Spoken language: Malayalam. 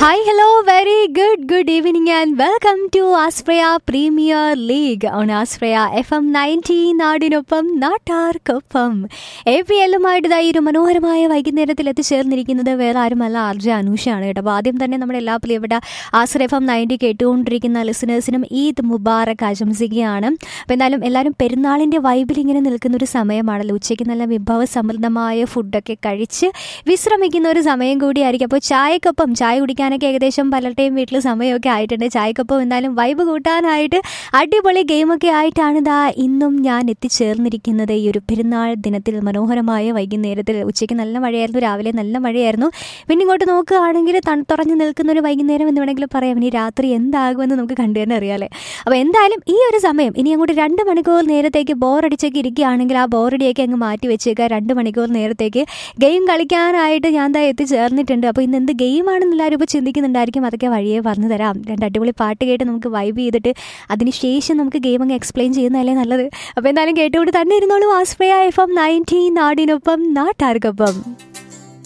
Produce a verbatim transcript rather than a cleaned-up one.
Hi, hello, very good, good evening and welcome to Aspraya Premier League on Aspraya F M ninety നാടിനൊപ്പം നാട്ടാർക്കൊപ്പം. എ പി എല്ലുമായിട്ട് ഈ ഒരു മനോഹരമായ വൈകുന്നേരത്തിൽ എത്തിച്ചേർന്നിരിക്കുന്നത് വേറെ ആരുമല്ല ആർ ജെ അനൂഷയാണ് കേട്ടോ. അപ്പോൾ ആദ്യം തന്നെ നമ്മുടെ എല്ലാ പ്രിയപ്പെട്ട ആസ്പ്രയ എഫ് എം നയൻറ്റി കേട്ടുകൊണ്ടിരിക്കുന്ന ലിസണേഴ്സിനും ഈദ് മുബാറക് ആശംസിക്കുകയാണ്. അപ്പോൾ എന്തായാലും എല്ലാവരും പെരുന്നാളിൻ്റെ വൈബിൽ ഇങ്ങനെ നിൽക്കുന്ന ഒരു സമയമാണല്ലോ. ഉച്ചയ്ക്ക് നല്ല വിഭവ സമൃദ്ധമായ ഫുഡൊക്കെ കഴിച്ച് വിശ്രമിക്കുന്ന ഒരു സമയം കൂടിയായിരിക്കും. അപ്പോൾ ചായക്കൊപ്പം ചായ കുടിക്കാൻ ഏകദേശം പലരുടെയും വീട്ടിൽ സമയമൊക്കെ ആയിട്ടുണ്ട്. ചായക്കൊപ്പം എന്തായാലും വൈബ് കൂട്ടാനായിട്ട് അടിപൊളി ഗെയിമൊക്കെ ആയിട്ടാണ് ഇതാ ഇന്നും ഞാൻ എത്തിച്ചേർന്നിരിക്കുന്നത്. ഈ ഒരു പെരുന്നാൾ ദിനത്തിൽ മനോഹരമായ വൈകുന്നേരത്തിൽ. ഉച്ചയ്ക്ക് നല്ല മഴയായിരുന്നു, രാവിലെ നല്ല മഴയായിരുന്നു. പിന്നെ ഇങ്ങോട്ട് നോക്കുകയാണെങ്കിൽ തണുത്തുറഞ്ഞു നിൽക്കുന്ന ഒരു വൈകുന്നേരം എന്ന് വേണമെങ്കിൽ പറയാം. ഇനി രാത്രി എന്താകുമെന്ന് നമുക്ക് കണ്ടു തന്നെ അറിയാമല്ലേ. അപ്പോൾ എന്തായാലും ഈ ഒരു സമയം ഇനി അങ്ങോട്ട് രണ്ട് മണിക്കൂർ നേരത്തേക്ക് ബോറടിച്ചൊക്കെ ഇരിക്കുകയാണെങ്കിൽ ആ ബോറടിയൊക്കെ അങ്ങ് മാറ്റി വെച്ചേക്കുക. രണ്ട് മണിക്കൂർ നേരത്തേക്ക് ഗെയിം കളിക്കാനായിട്ട് ഞാൻ ദാ എത്തിച്ചേർന്നിട്ടുണ്ട്. അപ്പോൾ ഇന്ന് എന്ത് ഗെയിമാണെന്ന് എല്ലാവരും ഇപ്പോൾ ചിന്തിക്കുന്നുണ്ടായിരിക്കും. അതൊക്കെ വഴിയെ പറഞ്ഞു തരാം. രണ്ട് അടിപൊളി പാട്ട് കേട്ട് നമുക്ക് വൈബ് ചെയ്തിട്ട് അതിന് ശേഷം നമുക്ക് ഗെയിം അങ്ങ് എക്സ്പ്ലെയിൻ ചെയ്യുന്നതല്ലേ നല്ലത്. അപ്പോൾ എന്തായാലും കേട്ടുകൊണ്ട് തന്നെ ഇരുന്നോളൂ. ആസ്പ്രയ എഫ് എം നയൻറ്റി നാടിനൊപ്പം നാട്ടാർക്കൊപ്പം.